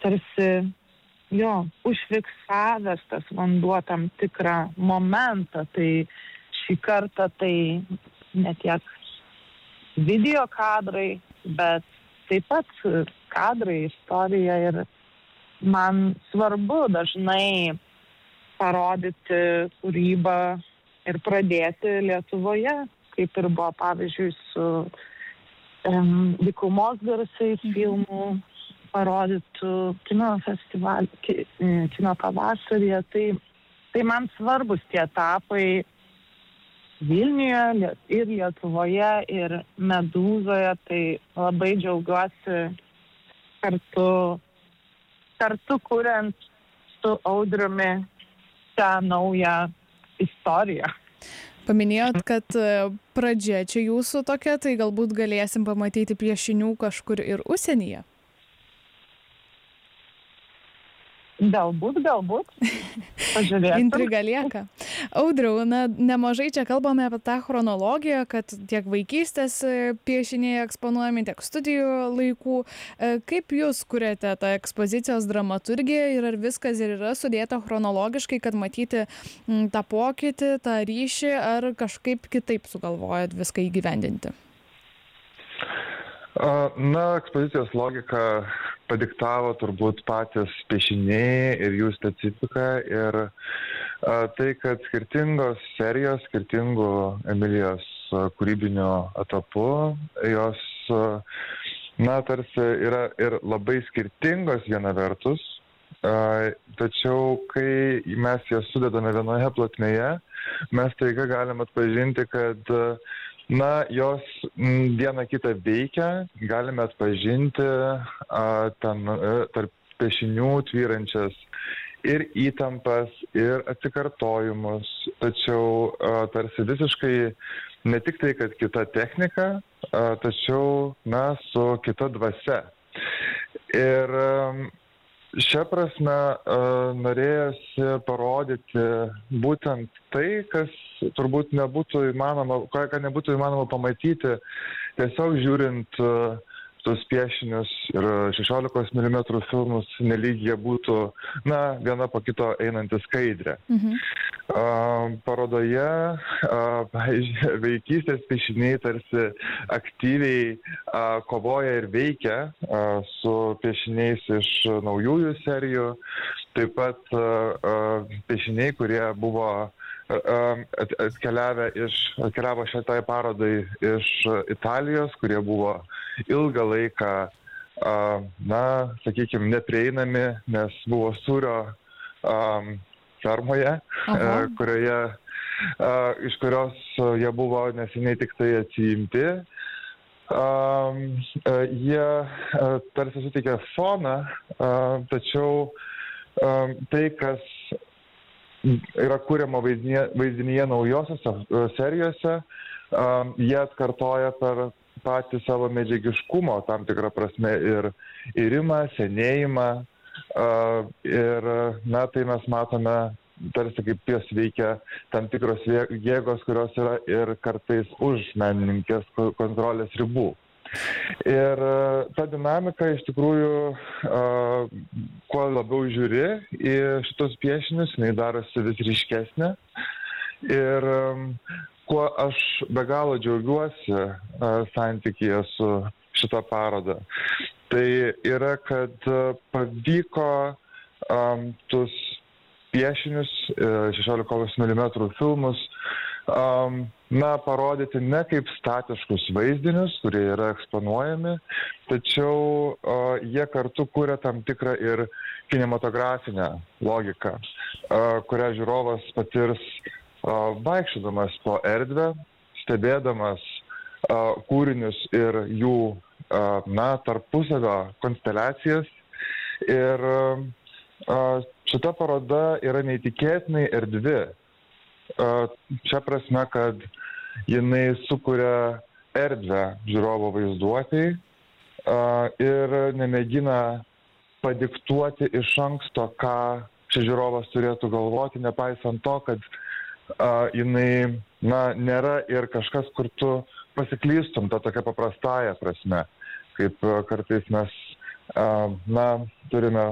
tarsi užfiksavęs tas vanduo tam tikrą momentą. Tai šį kartą tai ne tiek video kadrai, bet taip pat kadrai, istorija. Ir man svarbu dažnai parodyti kūrybą ir pradėti Lietuvoje, kaip ir buvo pavyzdžiui su dykumos garsais filmų parodytų kino festivalį, kino pavasaryje. Tai man svarbus tie etapai Vilniuje ir Lietuvoje ir Medūzoje. Tai labai džiaugiuosi kartu kuriant su Audriumi tą naują istoriją. Paminėjot, kad pradžia čia jūsų tokia, tai galbūt galėsim pamatyti piešinių kažkur ir užsienyje? Galbūt. Pažiūrėsim. Intriga lieka. Audriau, nemažai čia kalbame apie tą chronologiją, kad tiek vaikystės piešiniai eksponuojami, tiek studijų laikų. Kaip jūs kuriate tą ekspozicijos dramaturgiją ir ar viskas ir yra sudėta chronologiškai, kad matyti tą pokytį, tą ryšį, ar kažkaip kitaip sugalvojat viską įgyvendinti? Ekspozicijos logika padiktavo turbūt patys piešiniai ir jų specifika ir tai, kad skirtingos serijos, skirtingų Emilijos kūrybinių etapų, jos, tarsi yra ir labai skirtingos viena vertus, tačiau kai mes jas sudedame vienoje plotmėje, mes taiga galim atpažinti, kad jos vieną kitą veikia, galime atpažinti tarp piešinių tvyrančias ir įtampas, ir atsikartojimus, tačiau tarsi visiškai ne tik tai, kad kita technika, tačiau su kita dvasia. Ir šią prasme norėjosi parodyti būtent tai, kas turbūt nebūtų įmanoma, ką nebūtų įmanoma pamatyti, tiesiog žiūrint tuos piešinius ir 16 mm filmus, nelyg jie būtų, viena po kito einanti skaidrė. Parodoje, vaikystės piešiniai tarsi aktyviai kovoja ir veikia su piešiniais iš naujųjų serijų, taip pat piešiniai, kurie buvo atkeliavo šitai parodai iš Italijos, kurie buvo ilgą laiką, sakykime, neprieinami, nes buvo Sūrio fermoje, iš kurios jie buvo neseniai tik tai atsiimti. Jie tarsi suteikia foną, tačiau tai, kas yra kuriama vaizdinyje naujosiose serijose, jie atkartoja per patį savo medžiagiškumo, tam tikrą prasme, ir irimą, senėjimą. Ir, tai mes matome tarsi kaip jos veikia tam tikros jėgos, kurios yra ir kartais už menininkės kontrolės ribų. Ir ta dinamika iš tikrųjų, kuo labiau žiūri į šitos piešinius, jinai darosi vis ryškesnė. Ir kuo aš be galo džiaugiuosi santykyje su šita paroda, tai yra, kad pavyko tuos piešinius, 16 mm filmus, parodyti ne kaip statiškus vaizdinius, kurie yra eksponuojami, tačiau jie kartu kuria tam tikrą ir kinematografinę logiką, kurią žiūrovas patirs vaikščiodamas po erdvę, stebėdamas kūrinius ir jų tarpusavio konsteliacijas. Ir šita paroda yra neįtikėtinai erdvi. Šia prasme, kad jinai sukuria erdvę žiūrovo vaizduotei ir nemėgina padiktuoti iš anksto, ką šis žiūrovas turėtų galvoti, nepaisant to, kad jinai nėra ir kažkas, kur tu pasiklystum tą tokią paprastąją prasme, kaip kartais mes turime